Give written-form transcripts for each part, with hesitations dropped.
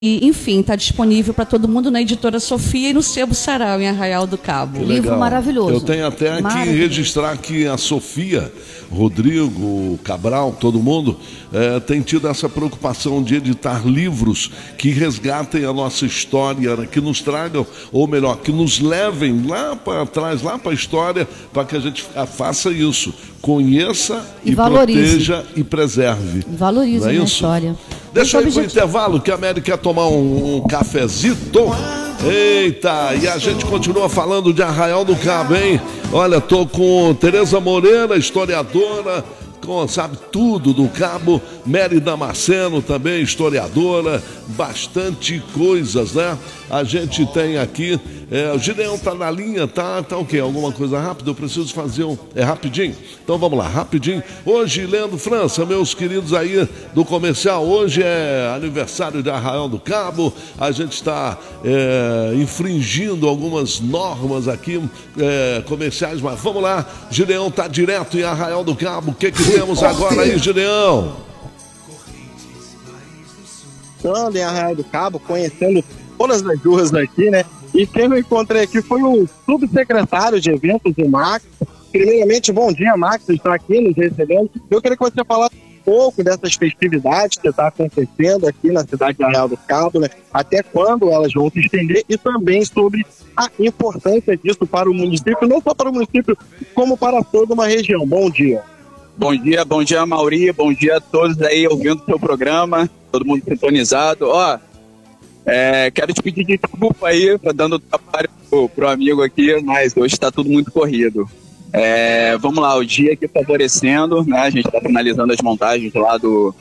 E, enfim, está disponível para todo mundo na Editora Sofia e no Sebo Sarau, em Arraial do Cabo. Livro maravilhoso. Eu tenho até que registrar que a Sofia, Rodrigo, Cabral, todo mundo, tem tido essa preocupação de editar livros que resgatem a nossa história, que nos tragam, ou melhor, que nos levem lá para trás, lá para a história, para que a gente faça isso. Conheça e proteja e preserve. Valorize a história. Deixa eu ir pro intervalo, que a Mary quer tomar um cafezito. Eita, e a gente continua falando de Arraial do Cabo, hein? Olha, tô com Tereza Moreira, historiadora, sabe tudo do Cabo. Mary Damasceno também, historiadora, bastante coisas, né? A gente tem aqui, o Gideão tá na linha, tá o quê? Alguma coisa rápida? Eu preciso fazer rapidinho? Então vamos lá, rapidinho. Hoje, Leandro França, meus queridos aí do comercial, hoje é aniversário de Arraial do Cabo, a gente está infringindo algumas normas aqui comerciais, mas vamos lá, Gideão tá direto em Arraial do Cabo, o que temos agora aí, Gideão? Estando em Arraial do Cabo, conhecendo todas as ruas daqui, né? E quem eu encontrei aqui foi o subsecretário de eventos, o Max. Primeiramente, bom dia, Max, está aqui nos recebendo. Eu queria que você falasse um pouco dessas festividades que está acontecendo aqui na cidade de Arraial do Cabo, né? Até quando elas vão se estender e também sobre a importância disso para o município, não só para o município, como para toda uma região. Bom dia. Bom dia, Mauri, bom dia a todos aí ouvindo o seu programa, todo mundo sintonizado. Quero te pedir desculpa aí, dando trabalho pro amigo aqui, mas hoje está tudo muito corrido. Vamos lá, o dia aqui favorecendo, né? A gente está finalizando as montagens lá do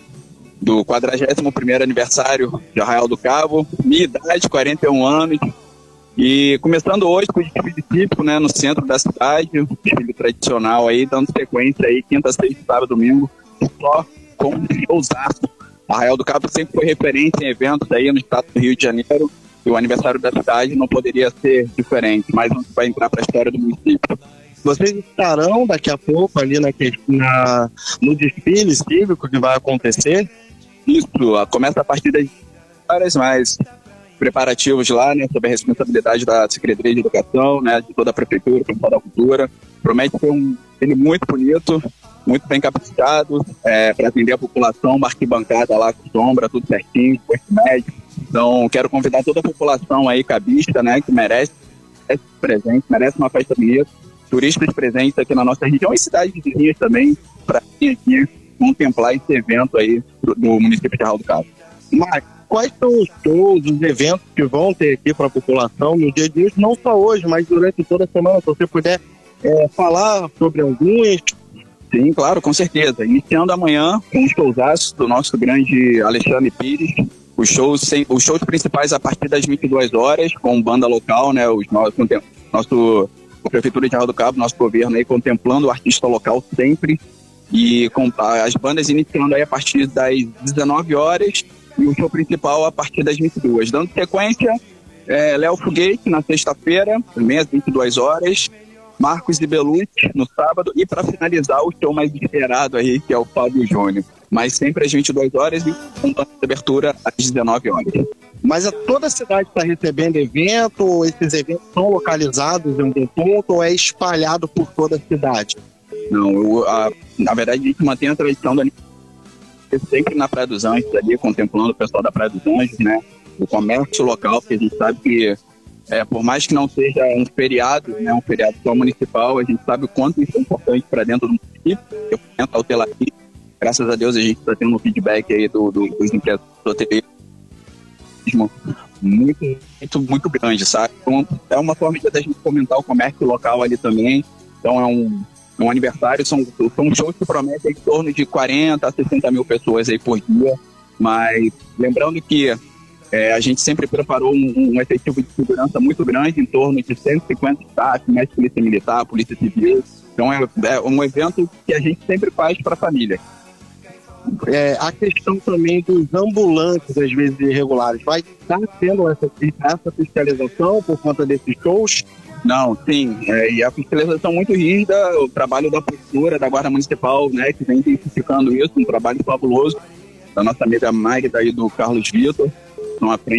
41º aniversário de Arraial do Cabo, minha idade, 41 anos, e começando hoje com o desfile típico, né, no centro da cidade, o desfile tradicional aí, dando sequência aí, quinta, sexta, sábado, domingo, só com showzaço. Arraial do Cabo sempre foi referência em eventos aí no estado do Rio de Janeiro, e o aniversário da cidade não poderia ser diferente, mas não vai entrar para a história do município. Vocês estarão daqui a pouco ali no desfile cívico que vai acontecer? Isso, começa a partir das horas, mas preparativos lá, né, sob a responsabilidade da Secretaria de Educação, né, de toda a Prefeitura, da Cultura. Promete ser um desfile muito bonito, muito bem capacidado, para atender a população, uma arquibancada lá com sombra, tudo certinho, posto médico. Então, quero convidar toda a população aí, cabista, né, que merece presente, merece uma festa bonita, turistas presentes aqui na nossa região e cidades vizinhas também, para vir aqui contemplar esse evento aí do município de Arraial do Cabo. Mas quais são os shows, os eventos que vão ter aqui para a população no dia de hoje, não só hoje, mas durante toda a semana, se você puder falar sobre alguns? Sim, claro, com certeza. Iniciando amanhã com os showzaços do nosso grande Alexandre Pires, os shows principais a partir das 22 horas, com banda local, né, a Prefeitura de Arraial do Cabo, nosso governo aí contemplando o artista local sempre, e com as bandas iniciando aí a partir das 19 horas, e o show principal a partir das 22. Dando sequência, Léo Foguete na sexta-feira, também às 22 horas, Marcos e Belucci no sábado, e para finalizar o show mais esperado aí, que é o Fábio Júnior. Mas sempre às 22 horas e com abertura às 19 horas. Mas toda a cidade está recebendo evento, ou esses eventos são localizados em algum ponto, ou é espalhado por toda a cidade? Não, na verdade a gente mantém a tradição da sempre na Praia dos Anjos ali, contemplando o pessoal da Praia dos Anjos, né? O comércio local, que a gente sabe que, por mais que não seja um feriado, né? Um feriado só municipal, a gente sabe o quanto isso é importante para dentro do município. A hotelaria, graças a Deus, a gente está tendo um feedback aí dos empresas do hoteleiros muito grande, sabe? Então, é uma forma de a gente fomentar o comércio local ali também. Então, é um aniversário, são shows que prometem em torno de 40 a 60 mil pessoas aí por dia, mas lembrando que a gente sempre preparou um efetivo de segurança muito grande, em torno de 150 staff, mais polícia militar, polícia civil. Então é um evento que a gente sempre faz para a família. A questão também dos ambulantes, às vezes irregulares, vai estar tendo essa fiscalização por conta desses shows? Não, sim, e a fiscalização muito rígida, o trabalho da Prefeitura, da Guarda Municipal, né, que vem intensificando isso, um trabalho fabuloso, da nossa amiga Magda e do Carlos Vitor. não aprende